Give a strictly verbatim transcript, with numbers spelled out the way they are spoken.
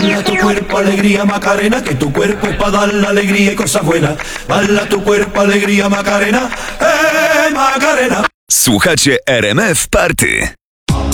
Baila tu cuerpo, alegría, Macarena, que tu cuerpo es para dar la alegría y cosas buenas. Baila tu cuerpo, alegría, Macarena, eh, Macarena. Słuchacie R M F Party.